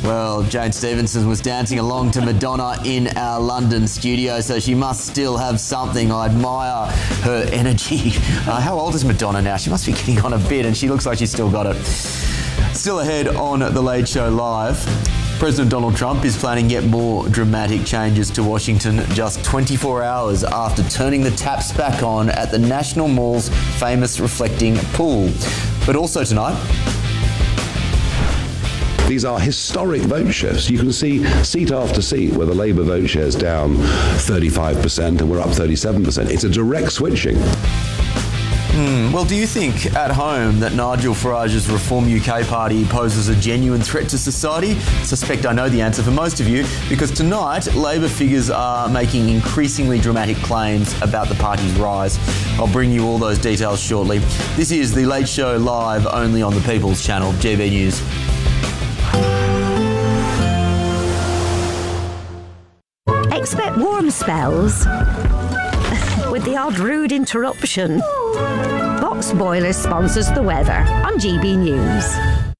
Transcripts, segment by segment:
Well, Jane Stevenson was dancing along to Madonna in our London studio, so she must still have something. I admire her energy. How old is Madonna now? She must be getting on a bit, and she looks like she's still got it. Still ahead on The Late Show Live, President Donald Trump is planning yet more dramatic changes to Washington just 24 hours after turning the taps back on at the National Mall's famous reflecting pool. But also tonight, these are historic vote shifts. You can see seat after seat where the Labour vote share is down 35% and we're up 37%. It's a direct switching. Well, do you think at home that Nigel Farage's Reform UK party poses a genuine threat to society? I suspect I know the answer for most of you, because tonight Labor figures are making increasingly dramatic claims about the party's rise. I'll bring you all those details shortly. This is The Late Show Live, only on the People's Channel, GB News. Expect warm spells with the odd rude interruption. Box Boilers sponsors the weather on GB News.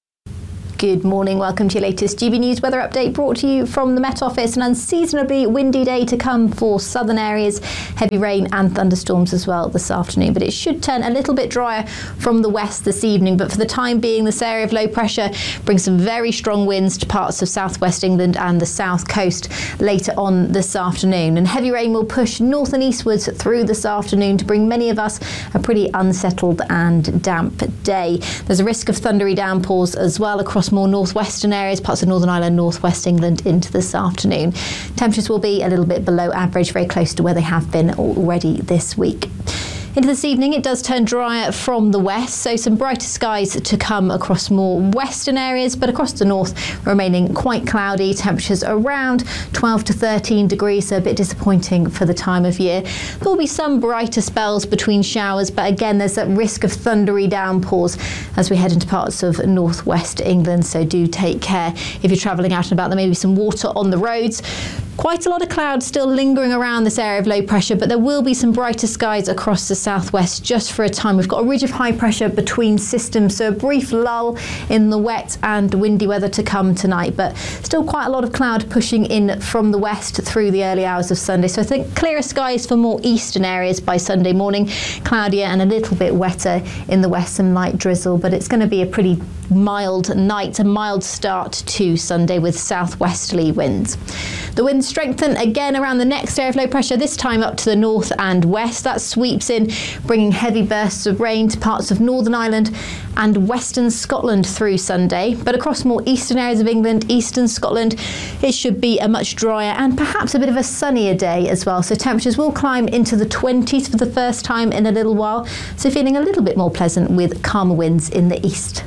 Good morning, welcome to your latest GB News weather update, brought to you from the Met Office. An unseasonably windy day to come for southern areas, heavy rain and thunderstorms as well this afternoon, but it should turn a little bit drier from the west this evening. But for the time being, this area of low pressure brings some very strong winds to parts of southwest England and the south coast later on this afternoon, and heavy rain will push north and eastwards through this afternoon to bring many of us a pretty unsettled and damp day. There's a risk of thundery downpours as well across more northwestern areas, parts of Northern Ireland, northwest England into this afternoon. Temperatures will be a little bit below average, very close to where they have been already this week. Into this evening, it does turn drier from the west, so some brighter skies to come across more western areas, but across the north remaining quite cloudy. Temperatures around 12 to 13 degrees, so a bit disappointing for the time of year. There will be some brighter spells between showers, but again, there's that risk of thundery downpours as we head into parts of northwest England, so do take care if you're travelling out and about. There may be some water on the roads. Quite a lot of clouds still lingering around this area of low pressure, but there will be some brighter skies across the southwest just for a time. We've got a ridge of high pressure between systems, so a brief lull in the wet and windy weather to come tonight, but still quite a lot of cloud pushing in from the west through the early hours of Sunday. So I think clearer skies for more eastern areas by Sunday morning, cloudier and a little bit wetter in the west, some light drizzle, but it's going to be a pretty mild night, a mild start to Sunday with southwesterly winds. The winds strengthen again around the next area of low pressure, this time up to the north and west. That sweeps in, bringing heavy bursts of rain to parts of Northern Ireland and western Scotland through Sunday. But across more eastern areas of England, eastern Scotland, it should be a much drier and perhaps a bit of a sunnier day as well. So temperatures will climb into the 20s for the first time in a little while. So feeling a little bit more pleasant with calmer winds in the east.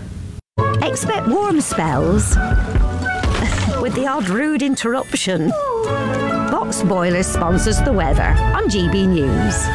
Expect warm spells with the odd rude interruption. Box Boilers sponsors the weather on GB News.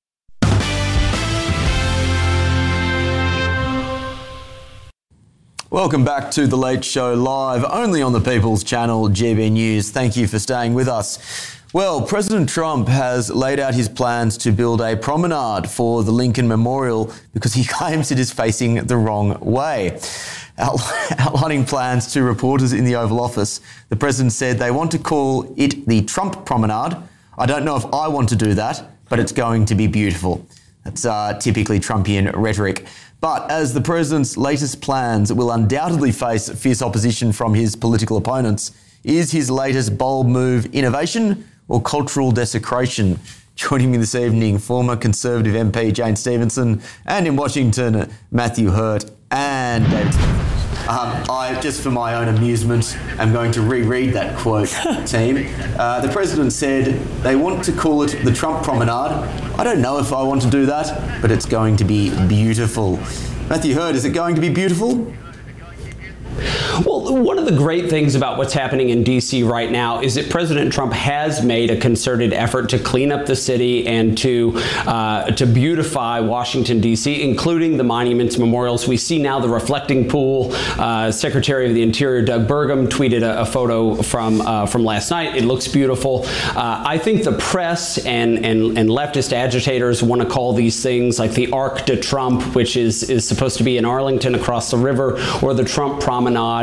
Welcome back to The Late Show Live, only on the People's Channel, GB News. Thank you for staying with us. Well, President Trump has laid out his plans to build a promenade for the Lincoln Memorial because he claims it is facing the wrong way. Outlining plans to reporters in the Oval Office, the president said they want to call it the Trump Promenade. I don't know if I want to do that, but it's going to be beautiful. That's typically Trumpian rhetoric. But as the president's latest plans will undoubtedly face fierce opposition from his political opponents, is his latest bold move innovation or cultural desecration? Joining me this evening, former Conservative MP Jane Stevenson, and in Washington, Matthew Hurt and David Smith. I, just for my own amusement, am going to reread that quote, team. The president said they want to call it the Trump Promenade. I don't know if I want to do that, but it's going to be beautiful. Matthew Hurt, is it going to be beautiful? Well, one of the great things about what's happening in D.C. right now is that President Trump has made a concerted effort to clean up the city and to beautify Washington, D.C., including the monuments, memorials. We see now the reflecting pool. Secretary of the Interior Doug Burgum tweeted a photo from last night. It looks beautiful. I think the press and leftist agitators want to call these things like the Arc de Trump, which is supposed to be in Arlington across the river, or the Trump Promenade. The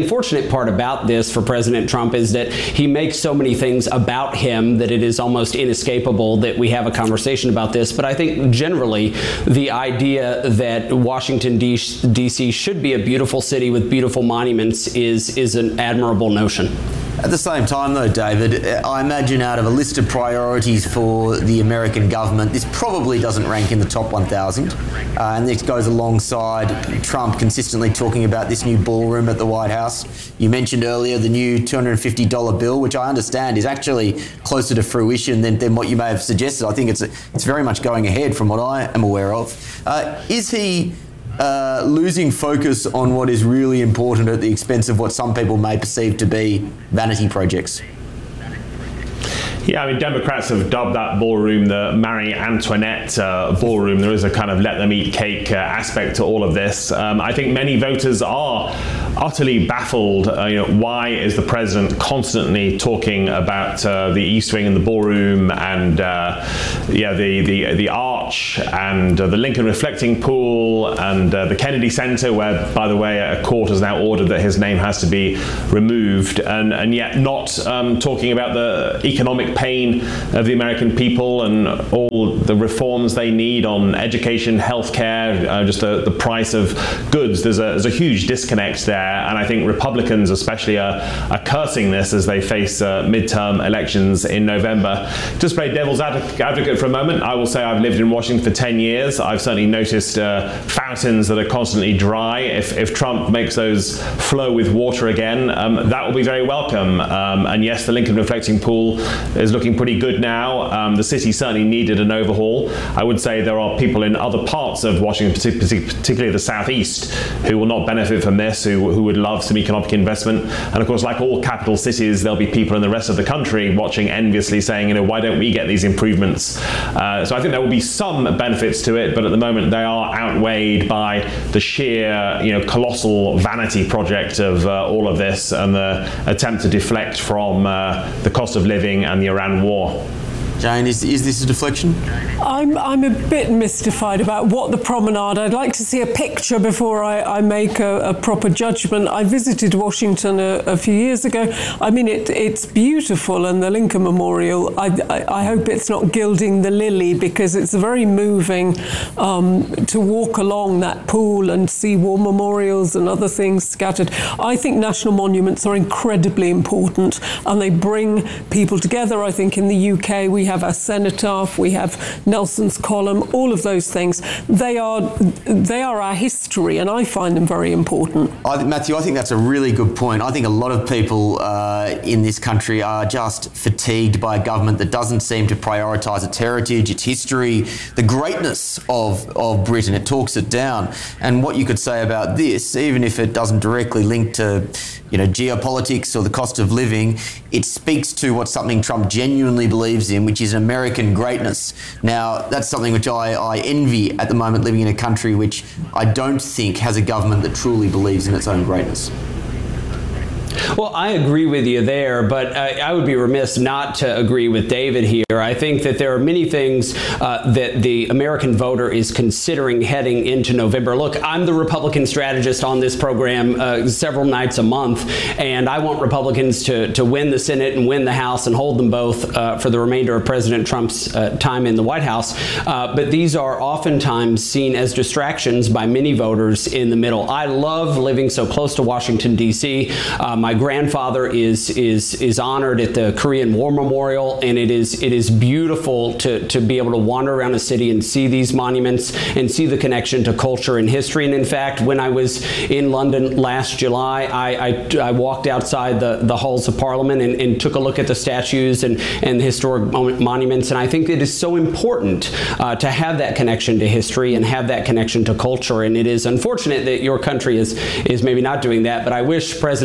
unfortunate part about this for President Trump is that he makes so many things about him that it is almost inescapable that we have a conversation about this. But I think generally the idea that Washington, D.C. should be a beautiful city with beautiful monuments is an admirable notion. At the same time, though, David, I imagine out of a list of priorities for the American government, this probably doesn't rank in the top 1,000. And this goes alongside Trump consistently talking about this new ballroom at the White House. You mentioned earlier the new $250 bill, which I understand is actually closer to fruition than what you may have suggested. I think it's very much going ahead from what I am aware of. Is he losing focus on what is really important at the expense of what some people may perceive to be vanity projects? Yeah, I mean, Democrats have dubbed that ballroom the Marie Antoinette ballroom. There is a kind of let them eat cake aspect to all of this. I think many voters are utterly baffled. Why is the president constantly talking about the East Wing and the ballroom and the arch and the Lincoln Reflecting Pool and the Kennedy Center, where, by the way, a court has now ordered that his name has to be removed, and yet not talking about the economic pain of the American people and all the reforms they need on education, healthcare, just the price of goods. There's a huge disconnect there, and I think Republicans especially are cursing this as they face midterm elections in November. Just play devil's advocate for a moment. I will say I've lived in Washington for 10 years. I've certainly noticed fountains that are constantly dry. If Trump makes those flow with water again, that will be very welcome. And yes, the Lincoln Reflecting Pool is looking pretty good now. The city certainly needed an overhaul. I would say there are people in other parts of Washington, particularly the southeast, who will not benefit from this, who would love some economic investment. And of course, like all capital cities, there'll be people in the rest of the country watching enviously saying, why don't we get these improvements? So I think there will be some benefits to it, but at the moment they are outweighed by the sheer, colossal vanity project of all of this and the attempt to deflect from the cost of living and the Iran war. Jane, is this a deflection? I'm a bit mystified about what the promenade. I'd like to see a picture before I make a proper judgment. I visited Washington a few years ago. I mean, it's beautiful, and the Lincoln Memorial, I hope it's not gilding the lily, because it's very moving to walk along that pool and see war memorials and other things scattered. I think national monuments are incredibly important, and they bring people together. I think in the UK we have our cenotaph, we have Nelson's column, all of those things. They are our history, and I find them very important. Matthew, I think that's a really good point. I think a lot of people in this country are just fatigued by a government that doesn't seem to prioritise its heritage, its history, the greatness of Britain. It talks it down. And what you could say about this, even if it doesn't directly link to geopolitics or the cost of living, it speaks to what something Trump genuinely believes in, which is American greatness. Now, that's something which I envy at the moment, living in a country which I don't think has a government that truly believes in its own greatness. Well, I agree with you there, but I would be remiss not to agree with David here. I think that there are many things that the American voter is considering heading into November. Look, I'm the Republican strategist on this program several nights a month, and I want Republicans to win the Senate and win the House and hold them both for the remainder of President Trump's time in the White House. But these are oftentimes seen as distractions by many voters in the middle. I love living so close to Washington, D.C. My grandfather is honored at the Korean War Memorial, and it is beautiful to be able to wander around the city and see these monuments and see the connection to culture and history. And in fact, when I was in London last July, I walked outside the halls of Parliament and took a look at the statues and the historic monuments. And I think it is so important to have that connection to history and have that connection to culture. And it is unfortunate that your country is maybe not doing that, but I wish President Trump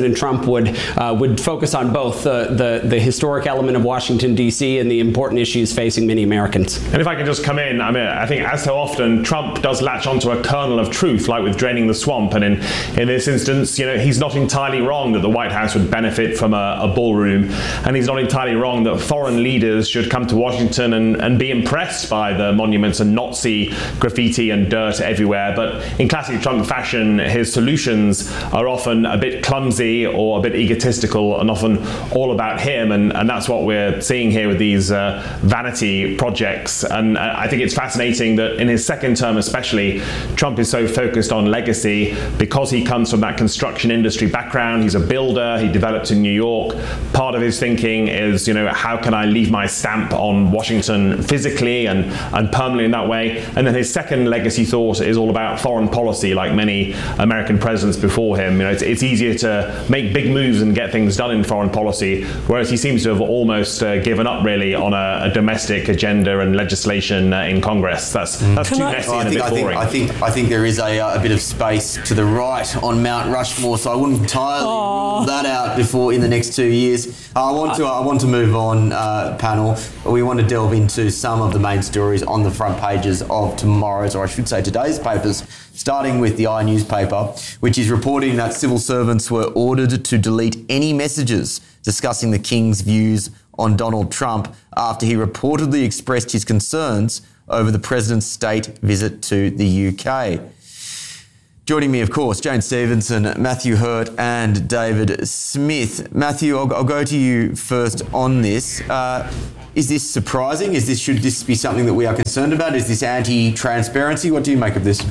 Trump would focus on both the historic element of Washington, D.C. and the important issues facing many Americans. And if I can just come in, I think as so often, Trump does latch onto a kernel of truth, like with draining the swamp. And in this instance, he's not entirely wrong that the White House would benefit from a ballroom. And he's not entirely wrong that foreign leaders should come to Washington and be impressed by the monuments and not see graffiti and dirt everywhere. But in classic Trump fashion, his solutions are often a bit clumsy or a bit egotistical and often all about him. And that's what we're seeing here with these vanity projects. And I think it's fascinating that in his second term especially, Trump is so focused on legacy because he comes from that construction industry background. He's a builder. He developed in New York. Part of his thinking is, how can I leave my stamp on Washington physically and permanently in that way? And then his second legacy thought is all about foreign policy, like many American presidents before him. It's easier to make big moves and get things done in foreign policy, whereas he seems to have almost given up really on a domestic agenda and legislation in Congress. That's too messy and a bit boring. I think there is a bit of space to the right on Mount Rushmore, so I wouldn't entirely rule that out before in the next 2 years. I want to move on, panel. We want to delve into some of the main stories on the front pages of tomorrow's, or I should say today's papers, starting with the i-newspaper, which is reporting that civil servants were ordered to delete any messages discussing the King's views on Donald Trump after he reportedly expressed his concerns over the president's state visit to the UK. Joining me, of course, Jane Stevenson, Matthew Hurt and David Smith. Matthew, I'll go to you first on this. Is this surprising? Should this be something that we are concerned about? Is this anti-transparency? What do you make of this?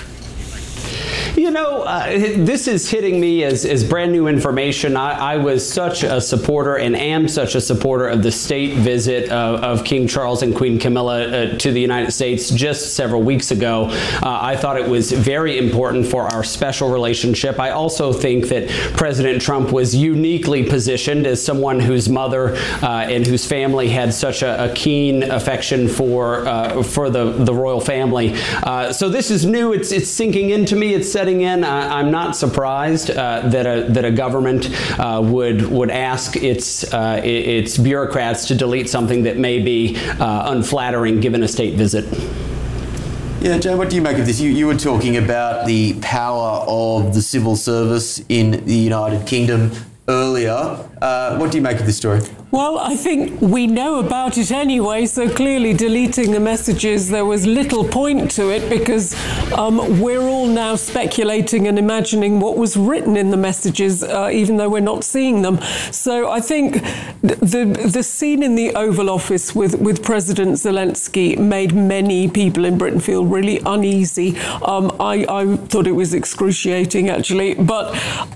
This is hitting me as brand new information. I was such a supporter and am such a supporter of the state visit of King Charles and Queen Camilla to the United States just several weeks ago. I thought it was very important for our special relationship. I also think that President Trump was uniquely positioned as someone whose mother and whose family had such a keen affection for the royal family. So this is new. It's sinking into me. It's setting in. I'm not surprised that a government would ask its bureaucrats to delete something that may be unflattering given a state visit. Yeah, Jane, what do you make of this? You were talking about the power of the civil service in the United Kingdom earlier. What do you make of this story? Well, I think we know about it anyway, so clearly deleting the messages, there was little point to it because we're all now speculating and imagining what was written in the messages, even though we're not seeing them. So I think the scene in the Oval Office with President Zelensky made many people in Britain feel really uneasy. I thought it was excruciating, actually, but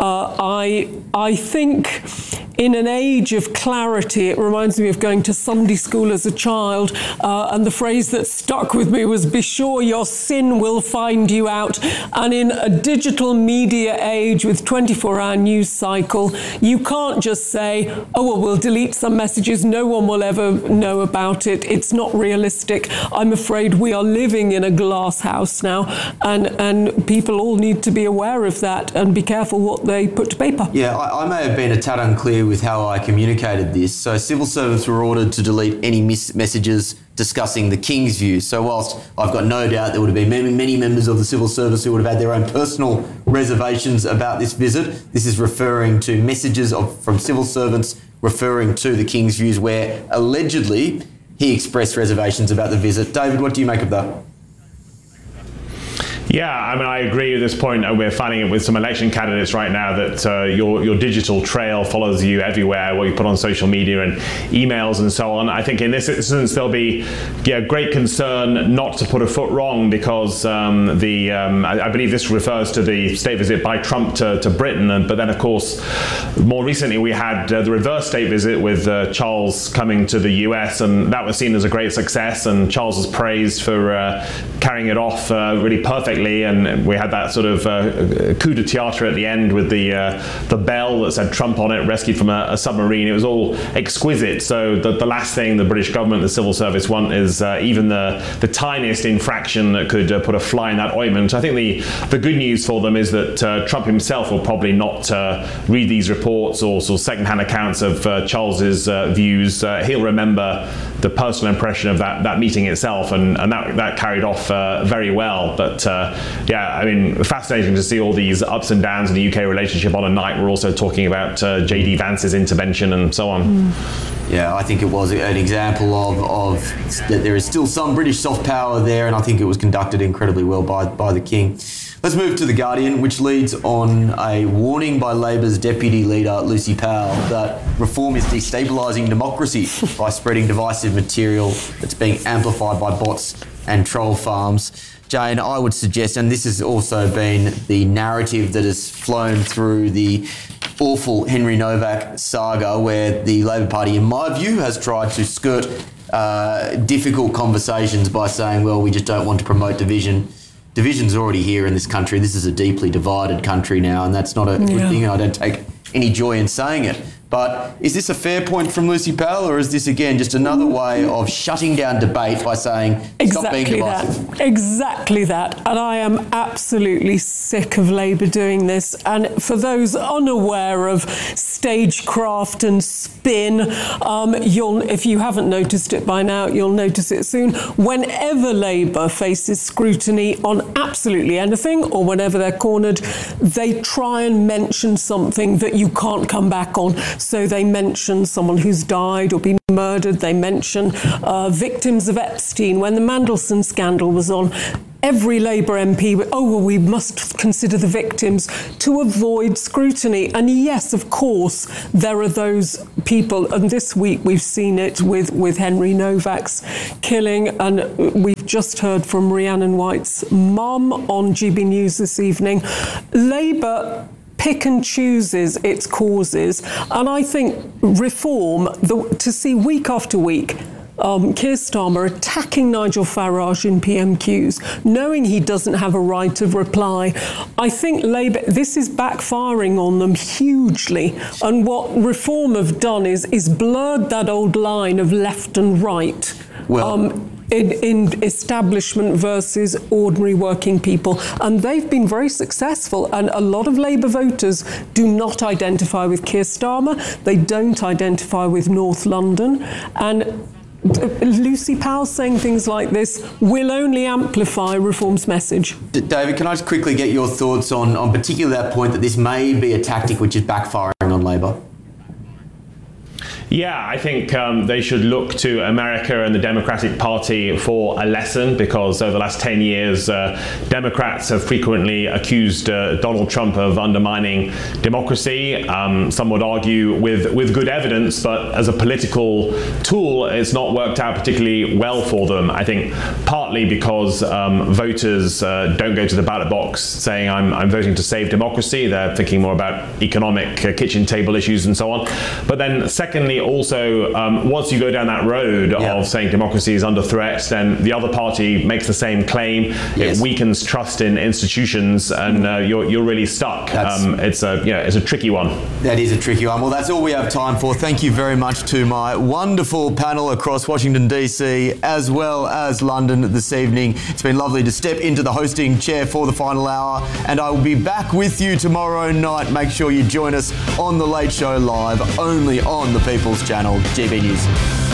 I think in an age of clarity, it reminds me of going to Sunday school as a child, and the phrase that stuck with me was, "Be sure your sin will find you out." And in a digital media age with 24-hour news cycle, you can't just say, "Oh, well, we'll delete some messages. No one will ever know about it." It's not realistic. I'm afraid we are living in a glass house now, and people all need to be aware of that and be careful what they put to paper. Yeah, I may have been a tad unclear with how I communicated this. So civil servants were ordered to delete any messages discussing the King's views. So whilst I've got no doubt there would have been many members of the civil service who would have had their own personal reservations about this visit, this is referring to messages from civil servants referring to the King's views where allegedly he expressed reservations about the visit. David, what do you make of that? Yeah, I agree with this point. We're finding it with some election candidates right now that your digital trail follows you everywhere, what you put on social media and emails and so on. I think in this instance there'll be great concern not to put a foot wrong because I believe this refers to the state visit by Trump to Britain. But then, of course, more recently we had the reverse state visit with Charles coming to the US, and that was seen as a great success. And Charles was praised for carrying it off really perfectly greatly, and we had that sort of coup de theatre at the end with the bell that said Trump on it, rescued from a submarine. It was all exquisite. So the last thing the British government, the civil service want is even the tiniest infraction that could put a fly in that ointment. I think the good news for them is that Trump himself will probably not read these reports or sort of second-hand accounts of Charles's views. He'll remember the personal impression of that meeting itself, and that carried off very well. But yeah, I mean, fascinating to see all these ups and downs in the UK relationship on a night we're also talking about J.D. Vance's intervention and so on. Yeah, I think it was an example of that there is still some British soft power there, and I think it was conducted incredibly well by the King. Let's move to The Guardian, which leads on a warning by Labor's Deputy Leader, Lucy Powell, that reform is destabilising democracy by spreading divisive material that's being amplified by bots and troll farms. Jane, I would suggest, and this has also been the narrative that has flown through the awful Henry Novak saga, where the Labor Party, in my view, has tried to skirt difficult conversations by saying, well, we just don't want to promote division. Division's already here in this country. This is a deeply divided country now, and that's not a good thing, and I don't take any joy in saying it. But is this a fair point from Lucy Powell, or is this, again, just another way of shutting down debate by saying, stop being divisive? Exactly that. And I am absolutely sick of Labour doing this. And for those unaware of stagecraft and spin, if you haven't noticed it by now, you'll notice it soon. Whenever Labour faces scrutiny on absolutely anything, or whenever they're cornered, they try and mention something that you can't come back on. So they mention someone who's died or been murdered. They mention victims of Epstein. When the Mandelson scandal was on, every Labour MP, we must consider the victims to avoid scrutiny. And yes, of course, there are those people, and this week we've seen it with Henry Novak's killing, and we've just heard from Rhiannon White's mum on GB News this evening. Labour pick and chooses its causes, and I think reform, to see week after week Keir Starmer attacking Nigel Farage in PMQs, knowing he doesn't have a right of reply. I think Labour, this is backfiring on them hugely, and what Reform have done is blurred that old line of left and right. In establishment versus ordinary working people. And they've been very successful. And a lot of Labour voters do not identify with Keir Starmer. They don't identify with North London. And Lucy Powell saying things like this will only amplify Reform's message. David, can I just quickly get your thoughts on particularly that point that this may be a tactic which is backfiring on Labour? Yeah, I think they should look to America and the Democratic Party for a lesson, because over the last 10 years, Democrats have frequently accused Donald Trump of undermining democracy. Some would argue with good evidence, but as a political tool, it's not worked out particularly well for them. I think partly because voters don't go to the ballot box saying, I'm voting to save democracy. They're thinking more about economic kitchen table issues and so on. But then secondly, also, once you go down that road of saying democracy is under threat, then the other party makes the same claim. Yes. It weakens trust in institutions, and you're really stuck. It's a tricky one. That is a tricky one. Well, that's all we have time for. Thank you very much to my wonderful panel across Washington, DC, as well as London this evening. It's been lovely to step into the hosting chair for the final hour, and I will be back with you tomorrow night. Make sure you join us on The Late Show Live, only on the People's Channel, GB News.